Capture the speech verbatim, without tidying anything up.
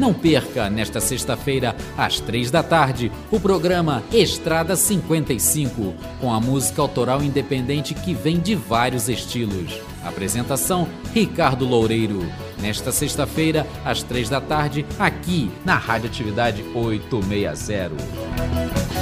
Não perca, nesta sexta-feira, às três da tarde, o programa Estrada cinquenta e cinco, com a música autoral independente que vem de vários estilos. Apresentação, Ricardo Loureiro. Nesta sexta-feira, às três da tarde, aqui na Rádio Atividade oitocentos e sessenta.